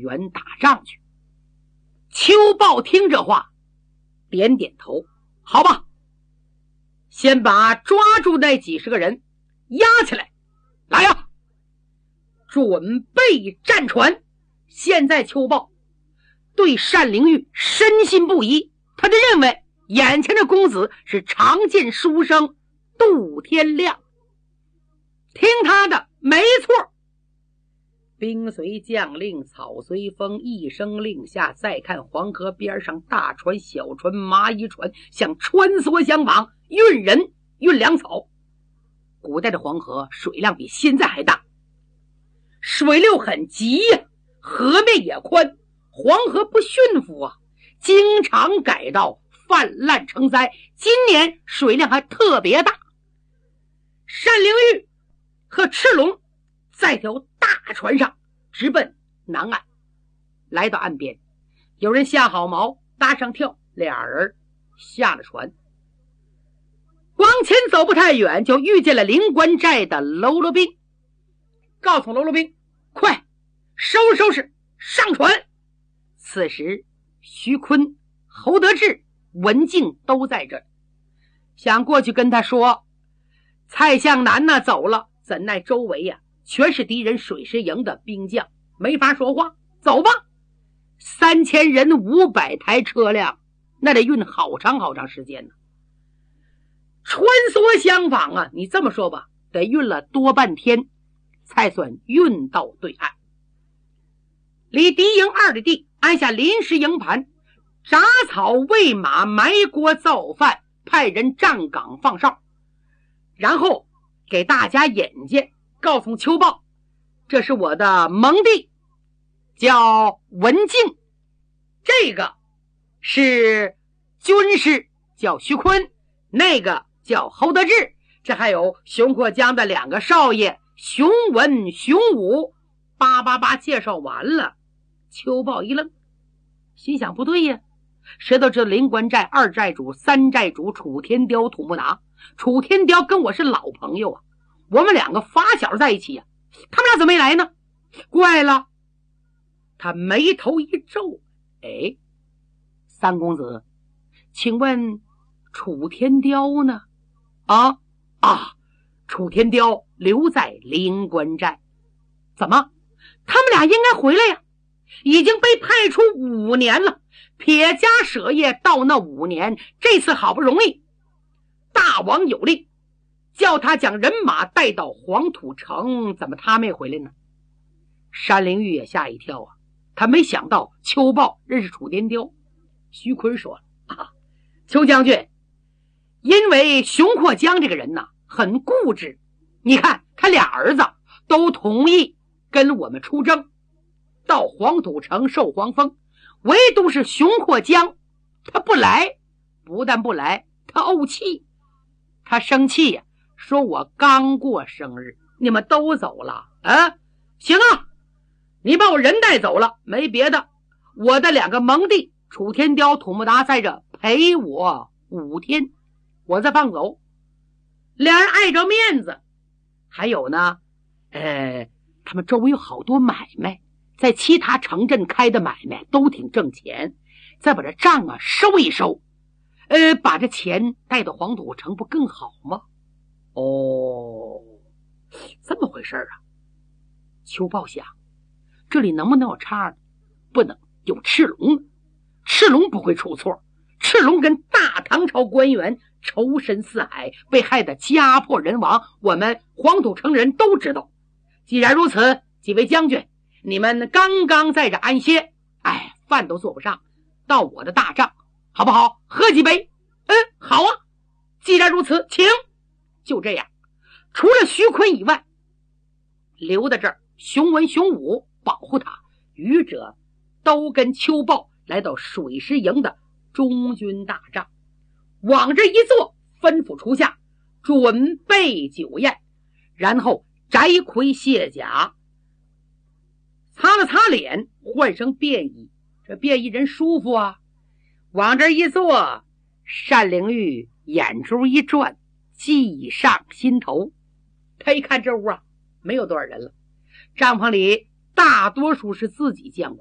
原打仗去。邱豹听这话，点点头，好吧，先把抓住那几十个人押起来，来呀，准备战船。现在邱豹对单灵玉深信不疑，他就认为眼前的公子是长剑书生杜天亮，听他的没错。兵随将令，草随风，一声令下，再看黄河边上大船小船蚂蚁船像穿梭相往，运人运粮草。古代的黄河水量比现在还大，水流很急呀，河面也宽，黄河不驯服啊，经常改道泛滥成灾。今年水量还特别大。单灵玉和赤龙在条大船上直奔南岸，来到岸边，有人下好锚搭上跳，俩人下了船，往前走不太远，就遇见了灵官寨的喽啰兵，告诉喽啰兵，快收拾收拾，上船。此时徐坤、侯德志、文静都在这儿，想过去跟他说，蔡向南呢走了，怎奈周围呀全是敌人水师营的兵将，没法说话，走吧。3000人500台车辆，那得运好长好长时间呢。穿梭相访啊，你这么说吧，得运了多半天才算运到对岸。离敌营2里地，安下临时营盘，铡草喂马，埋锅造饭，派人站岗放哨，然后给大家引荐，告诉邱豹，这是我的盟弟，叫文静，这个是军师，叫徐坤，那个叫侯德志，这还有熊阔江的2个少爷熊文、熊武。888介绍完了，邱豹一愣，心想不对呀，谁都知道灵官寨2寨主、3寨主楚天雕、土木达，楚天雕跟我是老朋友啊，我们2个发小在一起啊，他们俩怎么没来呢？怪了，他眉头一皱，哎，三公子，请问楚天雕呢？楚天雕留在灵官寨。怎么？他们俩应该回来呀，已经被派出5年了，撇家舍业到那5年，这次好不容易大王有令，叫他将人马带到黄土城，怎么他没回来呢？单灵玉也吓一跳啊，他没想到邱豹认识楚天雕。徐坤说了，邱将军，因为熊阔江这个人呢很固执，你看他俩儿子都同意跟我们出征，到黄土城受黄封，唯独是熊阔江他不来，不但不来，他怄气，他生气呀，说我刚过生日，你们都走了啊？行啊，你把我人带走了，没别的，我的2个盟弟楚天雕、土木达在这陪我5天，我再放走。俩人碍着面子，还有呢，他们周围有好多买卖，在其他城镇开的买卖都挺挣钱，再把这账啊收一收，把这钱带到黄土城不更好吗？这么回事啊。邱豹想，这里能不能有差呢？不能，有赤龙，赤龙不会出错，赤龙跟大唐朝官员仇深似海，被害得家破人亡，我们黄土城人都知道。既然如此，几位将军，你们刚刚在这安歇，饭都做不上，到我的大帐好不好？喝几杯？好啊，既然如此，请。就这样，除了徐坤以外，留在这儿熊文、熊武保护他，余者都跟邱豹来到水师营的中军大帐，往这一坐，吩咐厨下准备酒宴，然后摘盔卸甲，擦了擦脸，换成便衣，这便衣人舒服啊。往这一坐，单灵玉眼珠一转，计上心头。他一看这屋啊，没有多少人了，帐篷里大多数是自己见过。